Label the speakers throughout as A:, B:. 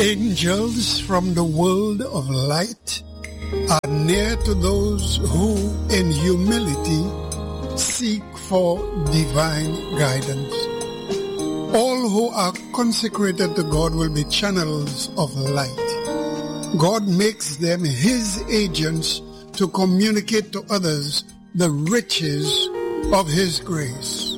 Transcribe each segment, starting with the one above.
A: Angels from the world of light are near to those who in humility seek for divine guidance. All who are consecrated to God will be channels of light. God makes them His agents to communicate to others the riches of His grace.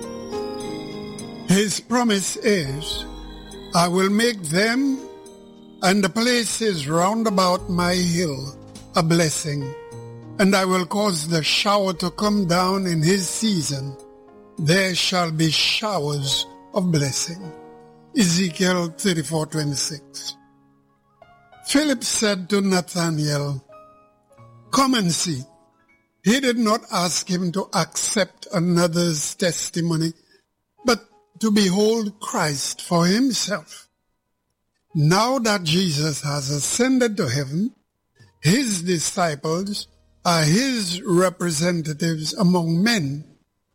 A: His promise is, I will make them and the places round about my hill a blessing, and I will cause the shower to come down in His season. There shall be showers of blessing. Ezekiel 34:26. Philip said to Nathanael, come and see. He did not ask him to accept another's testimony, but to behold Christ for himself. Now that Jesus has ascended to heaven, His disciples are His representatives among men.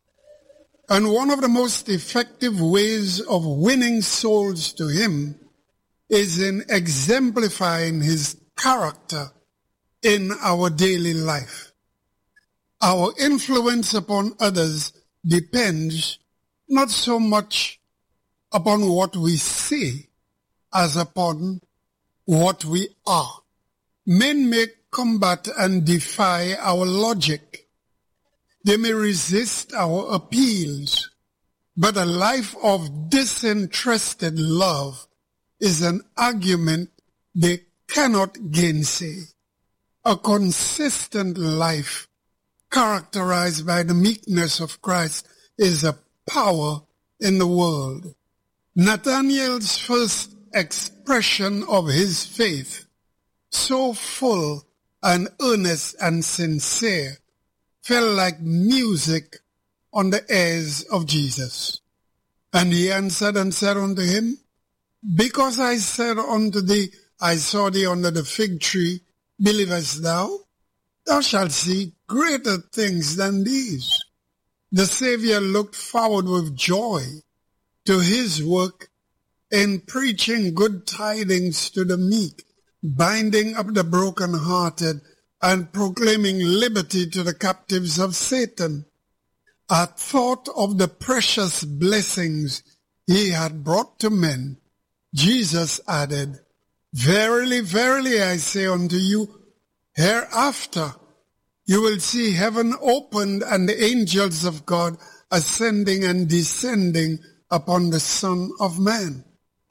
A: And one of the most effective ways of winning souls to Him is in exemplifying His character in our daily life. Our influence upon others depends not so much upon what we say as upon what we are. Men may combat and defy our logic. They may resist our appeals, but a life of disinterested love is an argument they cannot gainsay. A consistent life characterized by the meekness of Christ is a power in the world. Nathanael's first expression of his faith, so full and earnest and sincere, fell like music on the ears of Jesus. And he answered and said unto him, because I said unto thee, I saw thee under the fig tree, believest thou? Thou shalt see greater things than these. The Savior looked forward with joy to His work in preaching good tidings to the meek, binding up the brokenhearted, and proclaiming liberty to the captives of Satan. At thought of the precious blessings He had brought to men, Jesus added, verily, verily, I say unto you, hereafter you will see heaven opened and the angels of God ascending and descending upon the Son of Man.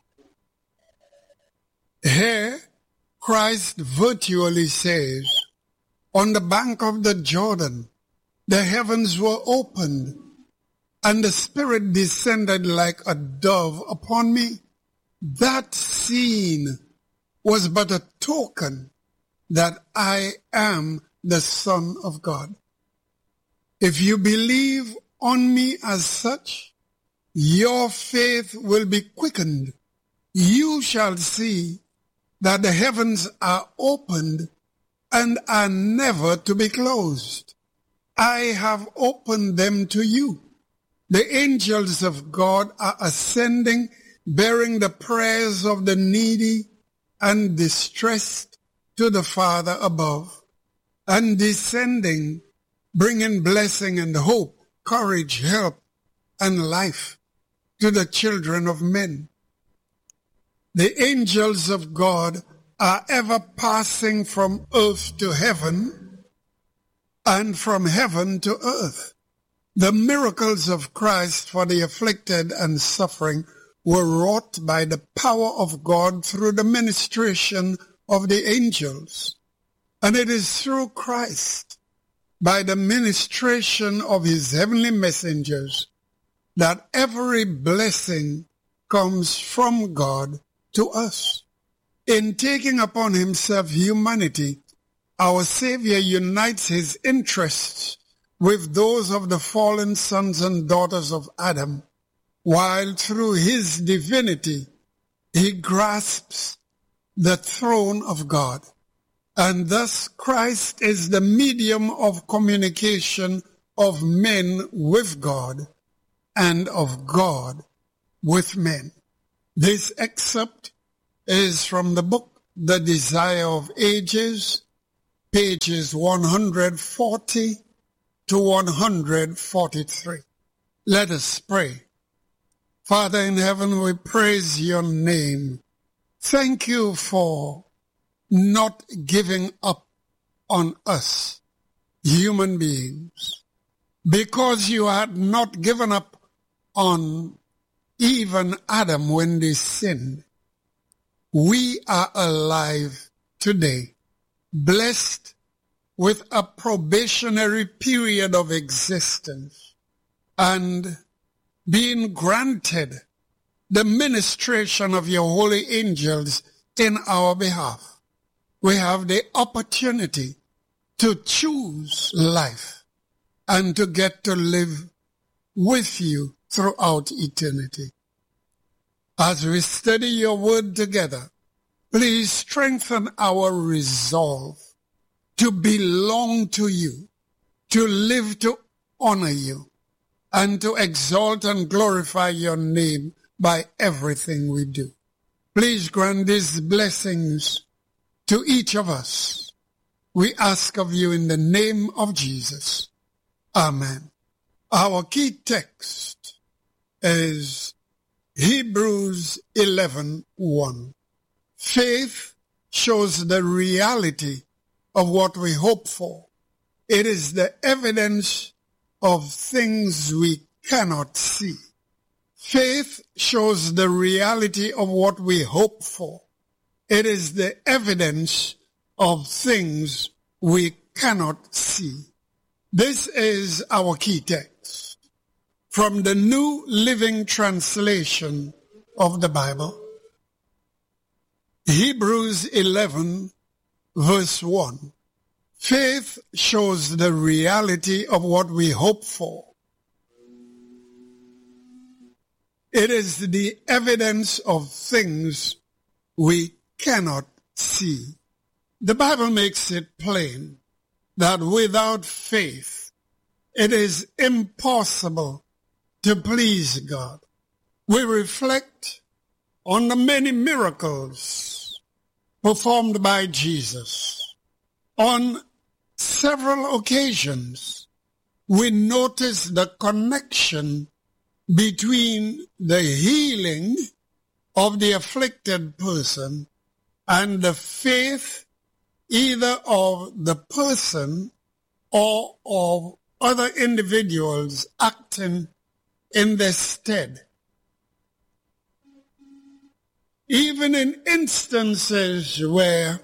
A: Here, Christ virtually says, on the bank of the Jordan, the heavens were opened, and the Spirit descended like a dove upon me. That scene was but a token that I am the Son of God. If you believe on me as such, your faith will be quickened. You shall see that the heavens are opened and are never to be closed. I have opened them to you. The angels of God are ascending, bearing the prayers of the needy and distressed to the Father above, and descending, bringing blessing and hope, courage, help, and life to the children of men. The angels of God are ever passing from earth to heaven and from heaven to earth. The miracles of Christ for the afflicted and suffering were wrought by the power of God through the ministration of the angels. And it is through Christ, by the ministration of His heavenly messengers, that every blessing comes from God to us. In taking upon Himself humanity, our Savior unites His interests with those of the fallen sons and daughters of Adam, while through His divinity He grasps the throne of God. And thus Christ is the medium of communication of men with God and of God with men. This excerpt is from the book The Desire of Ages, pages 140 to 143. Let us pray. Father in heaven, we praise your name. Thank you for not giving up on us, human beings. Because you had not given up on even Adam when they sinned, we are alive today, blessed with a probationary period of existence and being granted the ministration of your holy angels in our behalf. We have the opportunity to choose life and to get to live with you throughout eternity. As we study your word together, please strengthen our resolve to belong to you, to live to honor you, and to exalt and glorify your name by everything we do. Please grant these blessings to each of us. We ask of you in the name of Jesus. Amen. Our key text is Hebrews 11:1. Faith shows the reality of what we hope for. It is the evidence of things we cannot see. Faith shows the reality of what we hope for. It is the evidence of things we cannot see. This is our key text from the New Living Translation of the Bible. Hebrews 11, verse 1. Faith shows the reality of what we hope for. It is the evidence of things we cannot see. The Bible makes it plain that without faith, it is impossible to please God. We reflect on the many miracles performed by Jesus. On several occasions, we notice the connection between the healing of the afflicted person and the faith either of the person or of other individuals acting in their stead. Even in instances where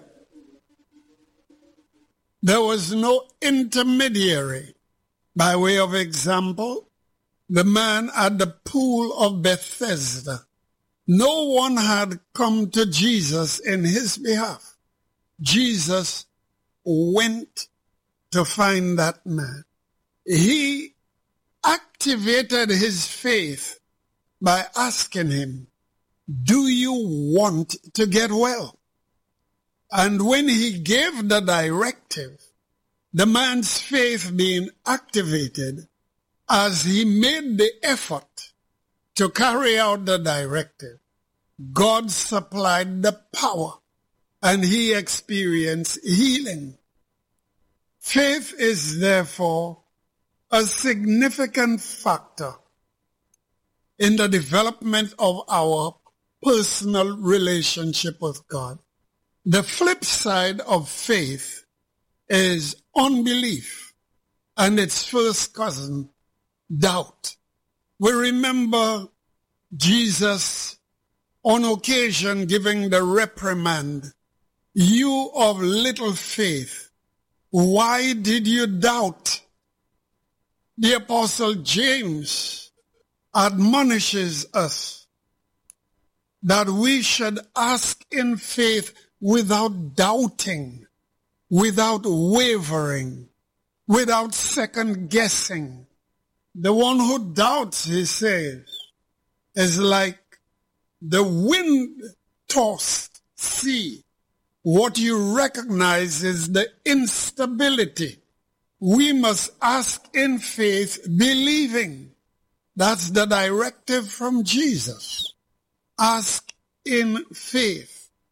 A: there was no intermediary, by way of example, the man at the pool of Bethesda, no one had come to Jesus in his behalf. Jesus went to find that man. He activated his faith by asking him, "Do you want to get well?" And when he gave the directive, the man's faith being activated, as he made the effort to carry out the directive, God supplied the power and he experienced healing. Faith is therefore a significant factor in the development of our personal relationship with God. The flip side of faith is unbelief and its first cousin, doubt. We remember Jesus on occasion giving the reprimand, "You of little faith, why did you doubt?" The Apostle James admonishes us that we should ask in faith without doubting, without wavering, without second guessing. The one who doubts, he says, is like the wind-tossed sea. What you recognize is the instability. We must ask in faith, believing. That's the directive from Jesus. Ask in faith.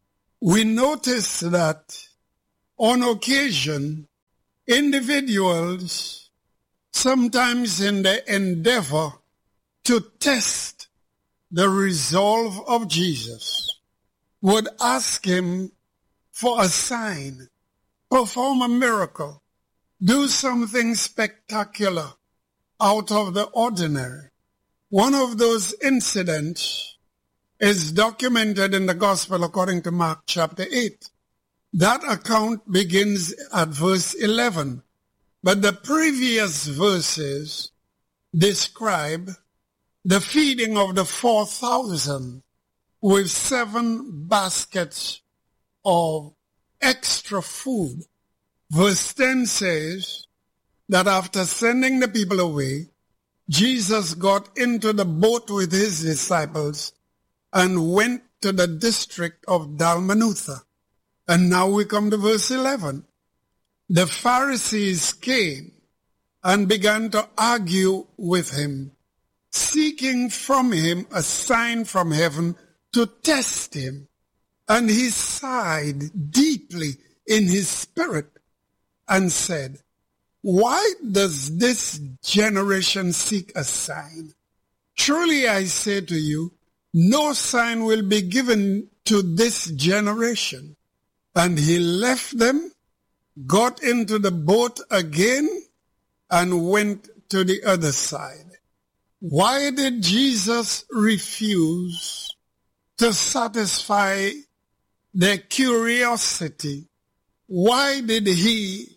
A: we notice that on occasion, individuals, sometimes in their endeavor to test the resolve of Jesus, would ask him for a sign, perform a miracle, do something spectacular out of the ordinary. One of those incidents is documented in the Gospel according to Mark chapter 8. That account begins at verse 11, but the previous verses describe the feeding of the 4,000 with 7 baskets of extra food. Verse 10 says that after sending the people away, Jesus got into the boat with his disciples and went to the district of Dalmanutha. And now we come to verse 11. The Pharisees came and began to argue with him, seeking from him a sign from heaven to test him. And he sighed deeply in his spirit and said, "Why does this generation seek a sign? Truly I say to you, no sign will be given to this generation." And he left them, got into the boat again, and went to the other side. Why did Jesus refuse to satisfy their curiosity? Why did he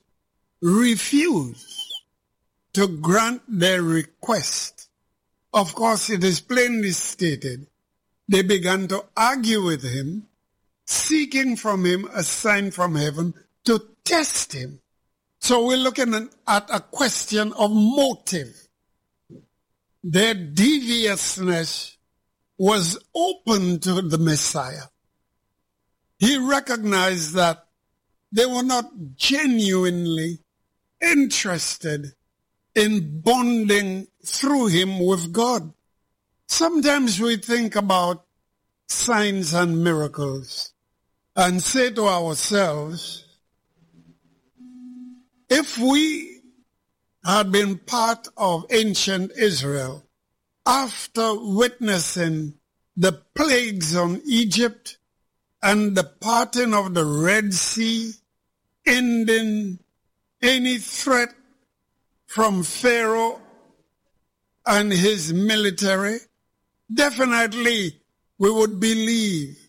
A: refuse to grant their request? Of course, it is plainly stated. They began to argue with him, seeking from him a sign from heaven to test him. So we're looking at a question of motive. Their deviousness was open to the Messiah. He recognized that they were not genuinely interested in bonding through him with God. Sometimes we think about signs and miracles and say to ourselves, if we had been part of ancient Israel, after witnessing the plagues on Egypt and the parting of the Red Sea, ending any threat from Pharaoh and his military, definitely we would believe.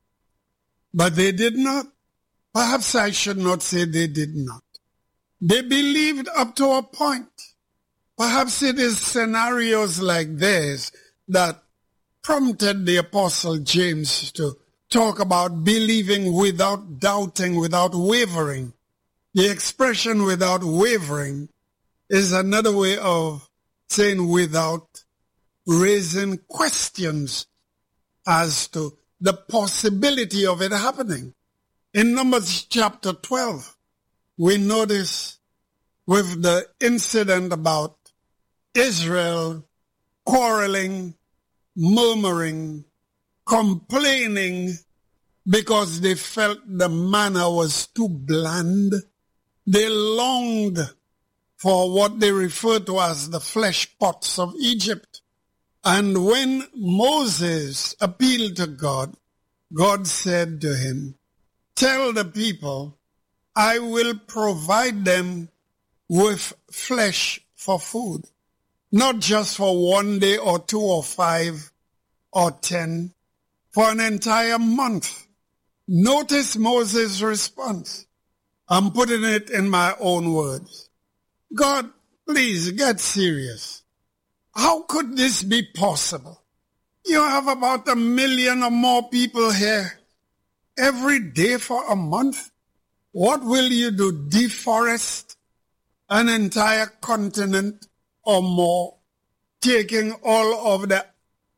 A: But they did not. Perhaps I should not say they did not. They believed up to a point. Perhaps it is scenarios like this that prompted the Apostle James to talk about believing without doubting, without wavering. The expression without wavering is another way of saying without raising questions as to the possibility of it happening. In Numbers chapter 12, we notice with the incident about Israel quarreling, murmuring, complaining because they felt the manna was too bland. They longed for what they refer to as the flesh pots of Egypt. And when Moses appealed to God, God said to him, "Tell the people, I will provide them with flesh for food, not just for 1 day or 2 or 5 or 10, for an entire month." Notice Moses' response. I'm putting it in my own words. God, please get serious. How could this be possible? You have about 1 million or more people here every day for a month. What will you do? Deforest an entire continent or more, taking all of the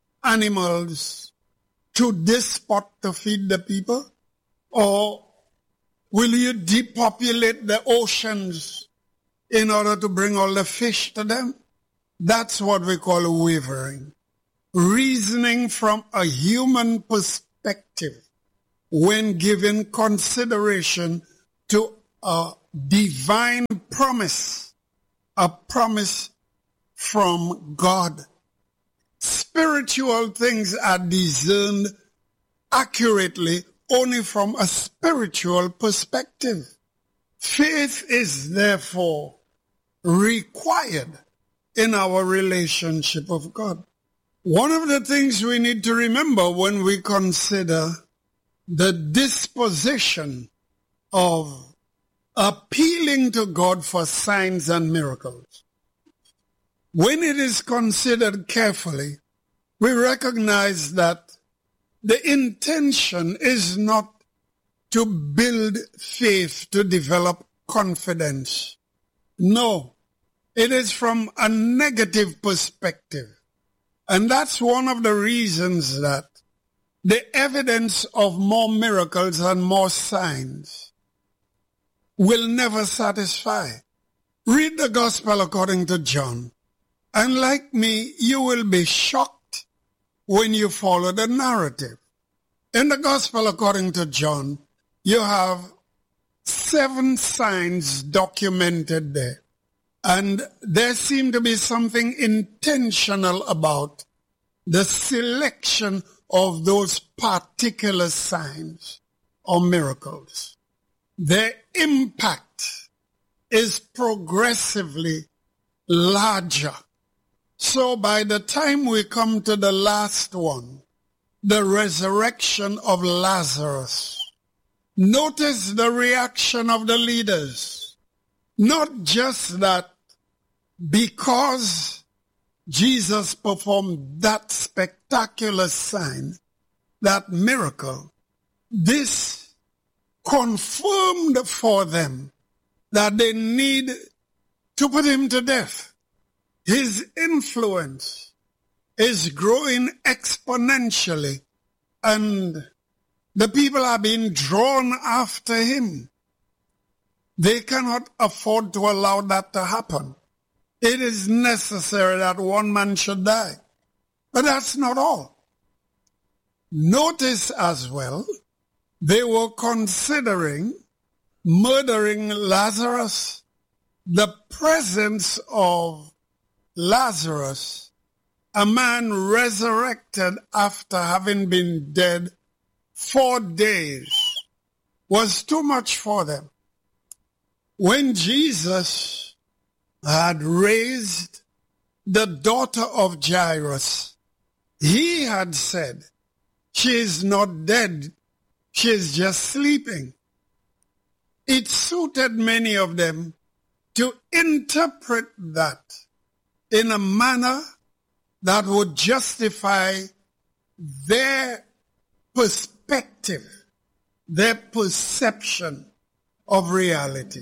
A: animals to this spot to feed the people? Or will you depopulate the oceans in order to bring all the fish to them? That's what we call wavering. Reasoning from a human perspective when giving consideration to a divine promise, a promise from God. Spiritual things are discerned accurately only from a spiritual perspective. Faith is therefore required in our relationship with God. One of the things we need to remember when we consider the disposition of appealing to God for signs and miracles, when it is considered carefully, we recognize that the intention is not to build faith, to develop confidence. No, it is from a negative perspective. And that's one of the reasons that the evidence of more miracles and more signs will never satisfy. Read the Gospel according to John. And like me, you will be shocked when you follow the narrative. In the Gospel according to John, you have 7 signs documented there. And there seemed to be something intentional about the selection of those particular signs or miracles. Their impact is progressively larger. So by the time we come to the last one, the resurrection of Lazarus, notice the reaction of the leaders. Not just that because Jesus performed that spectacular sign, that miracle, this confirmed for them that they need to put him to death. His influence is growing exponentially, and the people are being drawn after him. They cannot afford to allow that to happen. It is necessary that one man should die. But that's not all. Notice as well, they were considering murdering Lazarus. The presence of Lazarus, a man resurrected after having been dead 4 days, was too much for them. When Jesus had raised the daughter of Jairus, he had said, she is not dead, she is just sleeping. It suited many of them to interpret that in a manner that would justify their perspective, their perception of reality.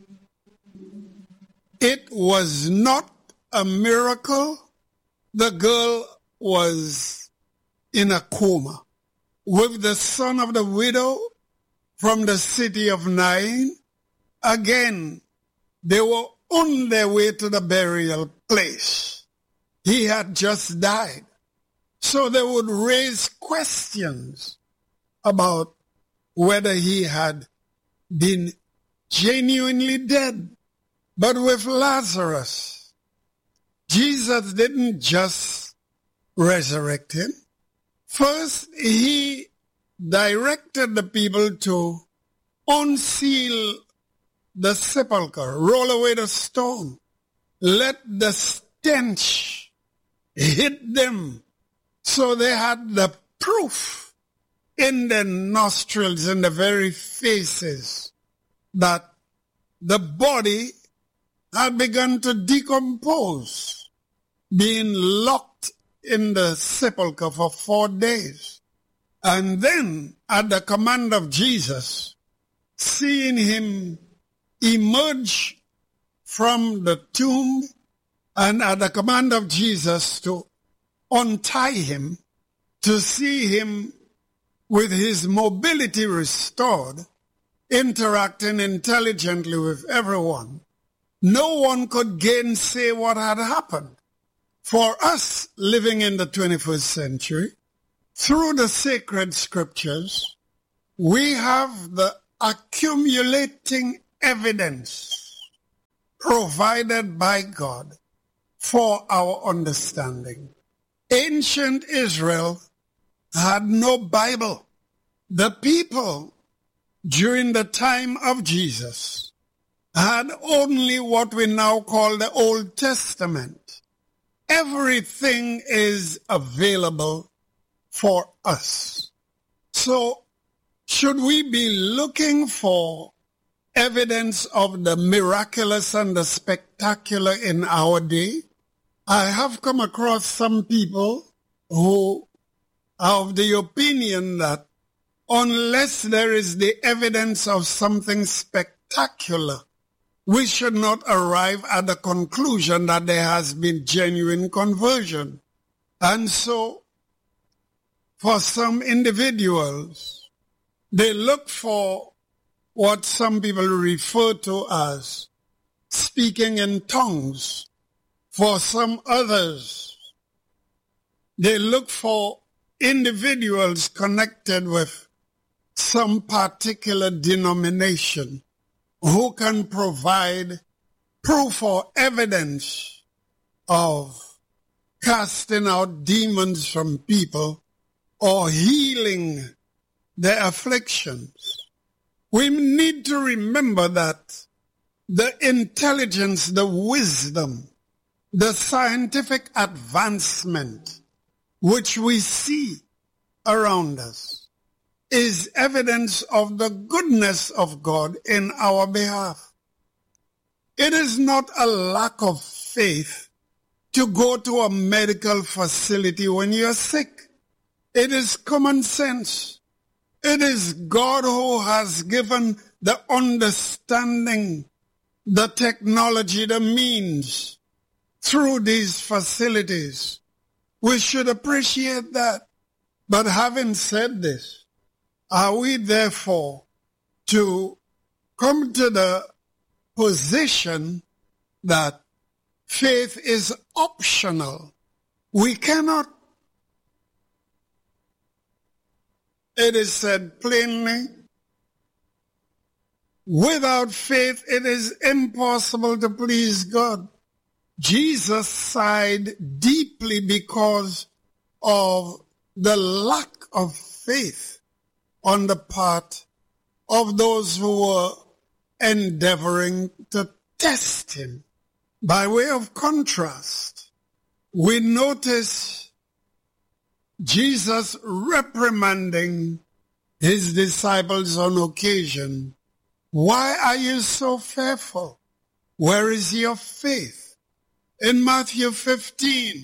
A: It was not a miracle. The girl was in a coma with the son of the widow from the city of Nain. Again, they were on their way to the burial place. He had just died. So they would raise questions about whether he had been genuinely dead. But with Lazarus, Jesus didn't just resurrect him. First, he directed the people to unseal the sepulchre, roll away the stone, let the stench hit them, so they had the proof in their nostrils, in the very faces, that the body had begun to decompose, being locked in the sepulchre for 4 days. And then, at the command of Jesus, seeing him emerge from the tomb, and at the command of Jesus to untie him, to see him with his mobility restored, interacting intelligently with everyone, no one could gainsay what had happened. For us living in the 21st century, through the sacred scriptures, we have the accumulating evidence provided by God for our understanding. Ancient Israel had no Bible. The people during the time of Jesus had only what we now call the Old Testament. Everything is available for us. So, should we be looking for evidence of the miraculous and the spectacular in our day? I have come across some people who are of the opinion that unless there is the evidence of something spectacular, we should not arrive at the conclusion that there has been genuine conversion. And so, for some individuals, they look for what some people refer to as speaking in tongues. For some others, they look for individuals connected with some particular denomination who can provide proof or evidence of casting out demons from people or healing their afflictions. We need to remember that the intelligence, the wisdom, the scientific advancement which we see around us is evidence of the goodness of God in our behalf. It is not a lack of faith to go to a medical facility when you're sick. It is common sense. It is God who has given the understanding, the technology, the means through these facilities. We should appreciate that. But having said this, are we therefore to come to the position that faith is optional? We cannot. It is said plainly, without faith it is impossible to please God. Jesus sighed deeply because of the lack of faith on the part of those who were endeavoring to test him. By way of contrast, we notice Jesus reprimanding his disciples on occasion. Why are you so fearful? Where is your faith? In Matthew 15,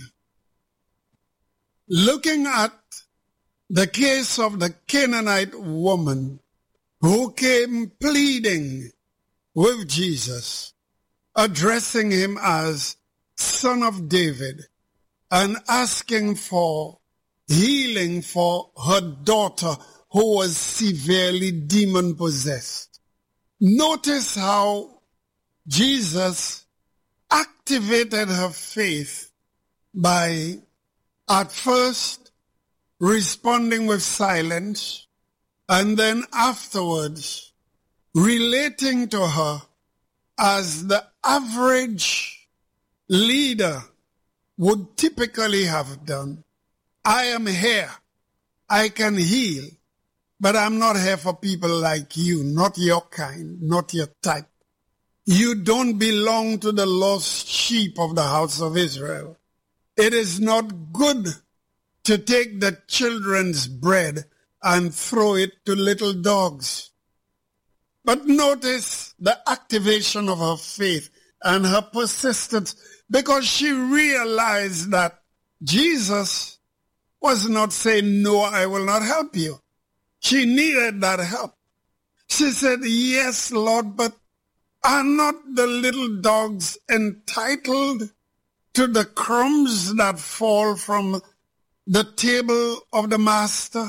A: looking at the case of the Canaanite woman who came pleading with Jesus, addressing him as Son of David and asking for healing for her daughter who was severely demon-possessed. Notice how Jesus activated her faith by at first responding with silence and then afterwards relating to her as the average leader would typically have done. I am here. I can heal, but I'm not here for people like you, not your kind, not your type. You don't belong to the lost sheep of the house of Israel. It is not good to take the children's bread and throw it to little dogs. But notice the activation of her faith and her persistence, because she realized that Jesus was not saying, no, I will not help you. She needed that help. She said, yes, Lord, but are not the little dogs entitled to the crumbs that fall from the table of the master?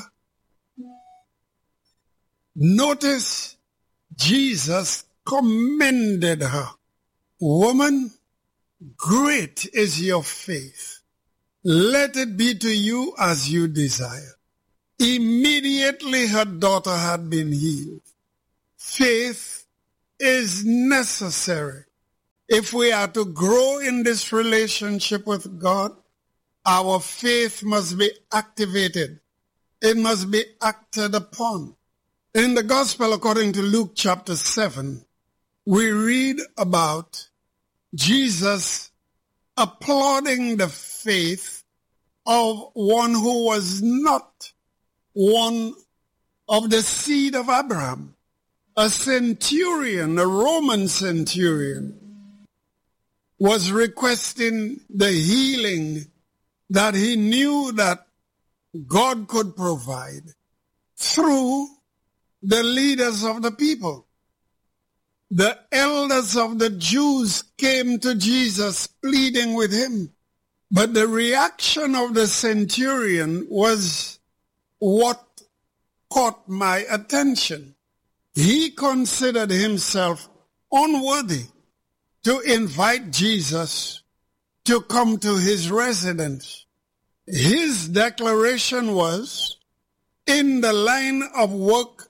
A: Notice Jesus commended her. Woman, great is your faith. Let it be to you as you desire. Immediately her daughter had been healed. Faith is necessary. If we are to grow in this relationship with God, our faith must be activated. It must be acted upon. In the Gospel according to Luke chapter 7, we read about Jesus applauding the faith of one who was not one of the seed of Abraham. A centurion, a Roman centurion, was requesting the healing that he knew that God could provide through the leaders of the people. The elders of the Jews came to Jesus pleading with him. But the reaction of the centurion was what caught my attention. He considered himself unworthy to invite Jesus to come to his residence. His declaration was, in the line of work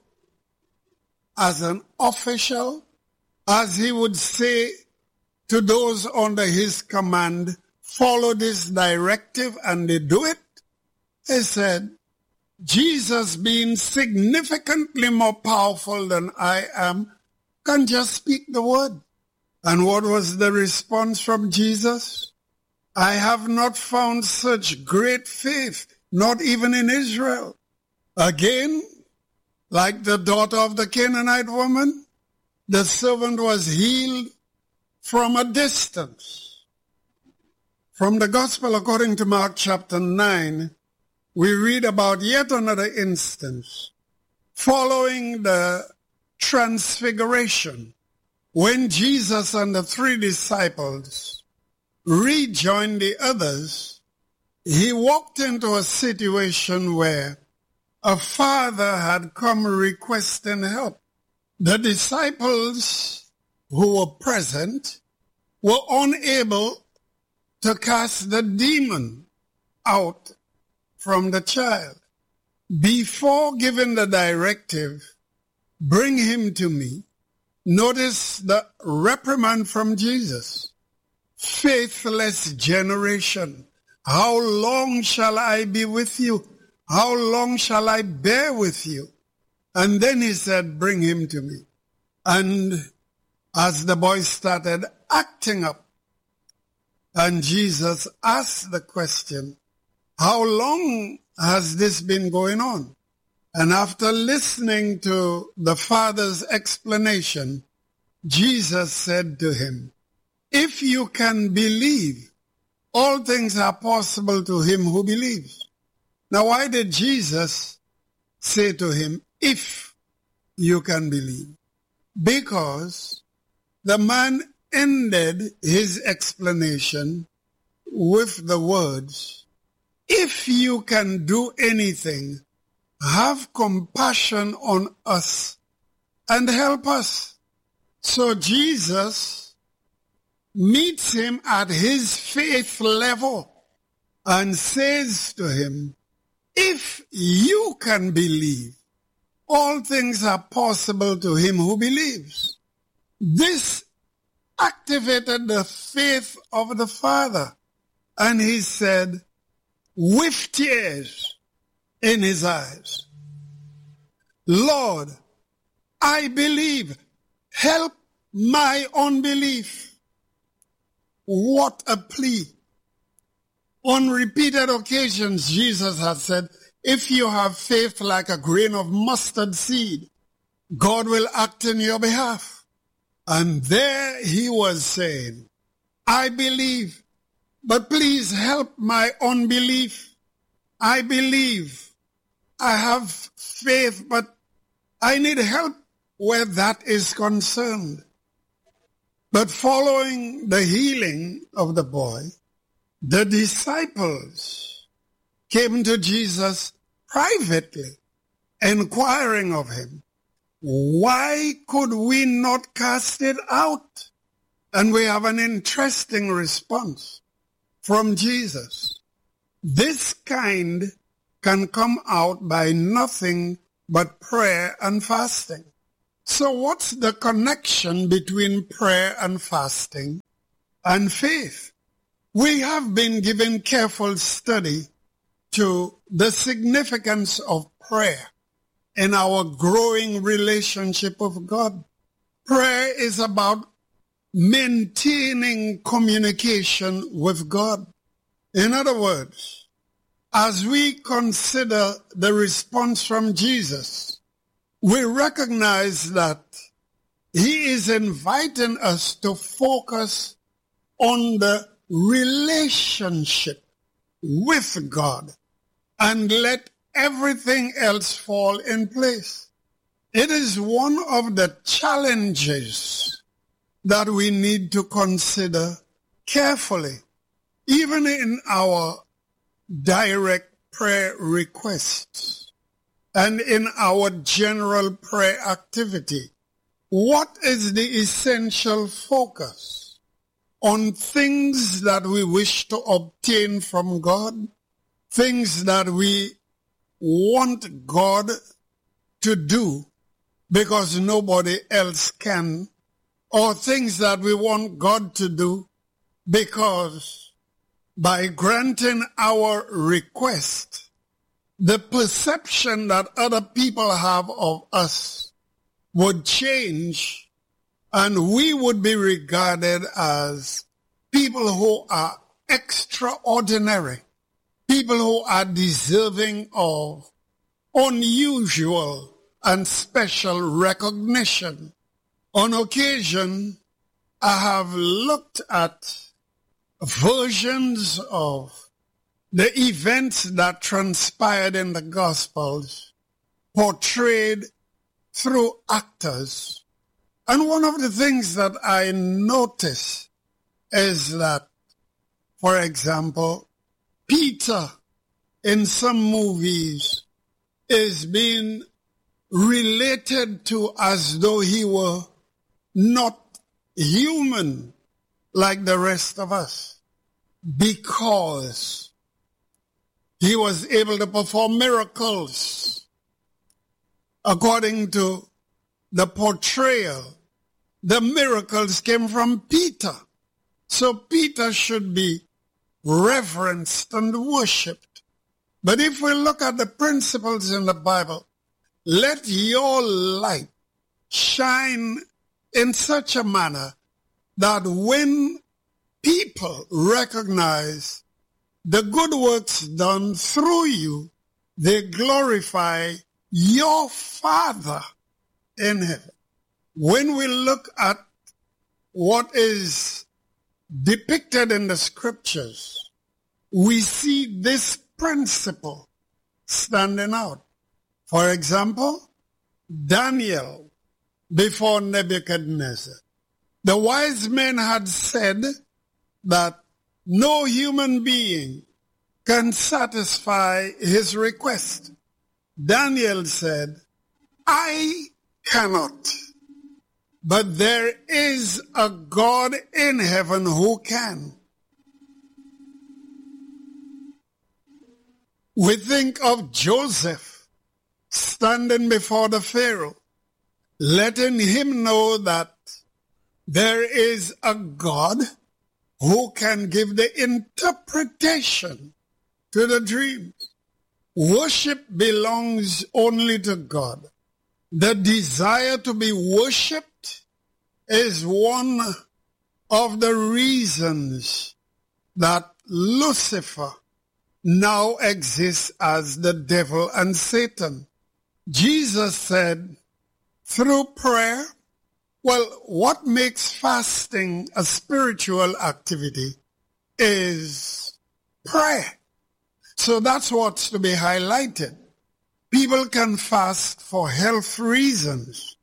A: as an official, as he would say to those under his command, follow this directive, and they do it. He said, Jesus, being significantly more powerful than I am, can just speak the word. And what was the response from Jesus? I have not found such great faith, not even in Israel. Again, like the daughter of the Canaanite woman, the servant was healed from a distance. From the Gospel according to Mark chapter 9, we read about yet another instance following the transfiguration, when Jesus and the 3 disciples rejoined the others. He walked into a situation where a father had come requesting help. The disciples who were present were unable to cast the demon out from the child. Before giving the directive, bring him to me, notice the reprimand from Jesus. Faithless generation, how long shall I be with you? How long shall I bear with you? And then he said, bring him to me. And as the boy started acting up, and Jesus asked the question, how long has this been going on? And after listening to the father's explanation, Jesus said to him, if you can believe, all things are possible to him who believes. Now, why did Jesus say to him, if you can believe? Because the man ended his explanation with the words, if you can do anything, have compassion on us and help us. So Jesus meets him at his faith level and says to him, if you can believe, all things are possible to him who believes. This activated the faith of the father. And he said, with tears in his eyes, Lord, I believe, help my unbelief. What a plea. On repeated occasions, Jesus has said, if you have faith like a grain of mustard seed, God will act in your behalf. And there he was saying, I believe, but please help my unbelief. I believe, I have faith, but I need help where that is concerned. But following the healing of the boy, the disciples came to Jesus privately, inquiring of him, why could we not cast it out? And we have an interesting response from Jesus. This kind can come out by nothing but prayer and fasting. So what's the connection between prayer and fasting and faith? We have been given careful study to the significance of prayer in our growing relationship with God. Prayer is about maintaining communication with God. In other words, as we consider the response from Jesus, we recognize that he is inviting us to focus on the relationship with God and let everything else fall in place. It is one of the challenges that we need to consider carefully, even in our direct prayer requests and in our general prayer activity. What is the essential focus? On things that we wish to obtain from God, things that we want God to do because nobody else can, or things that we want God to do because by granting our request, the perception that other people have of us would change and we would be regarded as people who are extraordinary, people who are deserving of unusual and special recognition. On occasion, I have looked at versions of the events that transpired in the Gospels portrayed through actors. And one of the things that I notice is that, for example, Peter in some movies is being related to as though he were not human like the rest of us, because he was able to perform miracles according to the portrayal. The miracles came from Peter. So Peter should be reverenced and worshipped. But if we look at the principles in the Bible, let your light shine in such a manner that when people recognize the good works done through you, they glorify your Father in heaven. When we look at what is depicted in the scriptures, we see this principle standing out. For example, Daniel before Nebuchadnezzar. The wise men had said that no human being can satisfy his request. Daniel said, I cannot, but there is a God in heaven who can. We think of Joseph standing before the Pharaoh, letting him know that there is a God who can give the interpretation to the dreams. Worship belongs only to God. The desire to be worshipped is one of the reasons that Lucifer now exists as the devil and Satan. Jesus said, through prayer, well, what makes fasting a spiritual activity is prayer. So that's what's to be highlighted. People can fast for health reasons,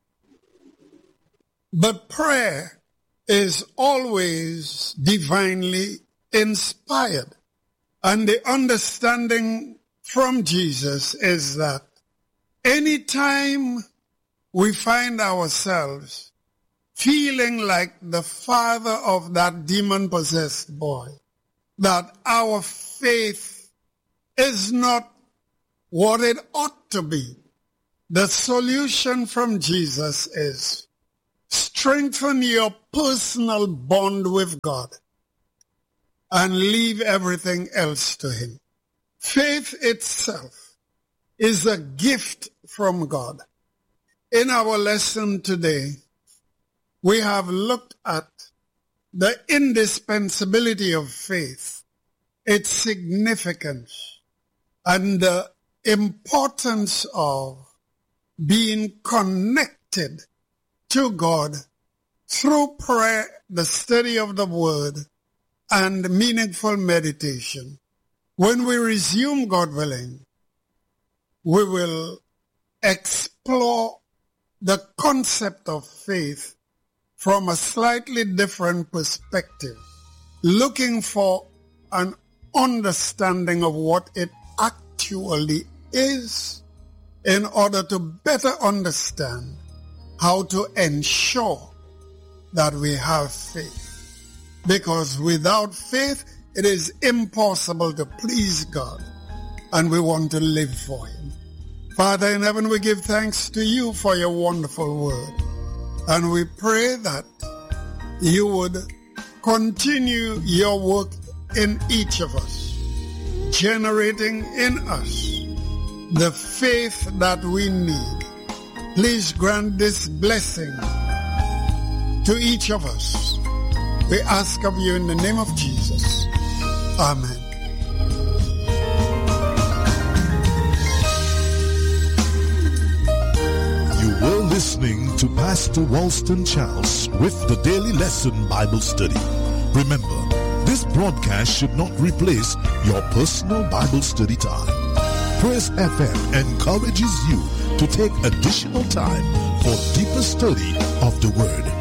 A: but prayer is always divinely inspired. And the understanding from Jesus is that anytime we find ourselves feeling like the father of that demon-possessed boy, that our faith is not what it ought to be. The solution from Jesus is strengthen your personal bond with God and leave everything else to him. Faith itself is a gift from God. In our lesson today, we have looked at the indispensability of faith, its significance, and the importance of being connected to God through prayer, the study of the Word, and meaningful meditation. When we resume, God willing, we will explore the concept of faith from a slightly different perspective, looking for an understanding of what it actually is in order to better understand how to ensure that we have faith. Because without faith, it is impossible to please God, and we want to live for him. Father in heaven, we give thanks to you for your wonderful word, and we pray that you would continue your work in each of us, generating in us the faith that we need. Please grant this blessing to each of us. We ask of you in the name of Jesus. Amen.
B: You were listening to Pastor Walston Charles with the Daily Lesson Bible Study. Remember, this broadcast should not replace your personal Bible study time. Praise FM encourages you to take additional time for deeper study of the Word.